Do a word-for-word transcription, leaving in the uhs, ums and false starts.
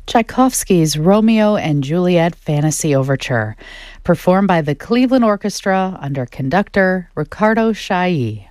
Tchaikovsky's Romeo and Juliet Fantasy Overture, performed by the Cleveland Orchestra under conductor Ricardo Chailly.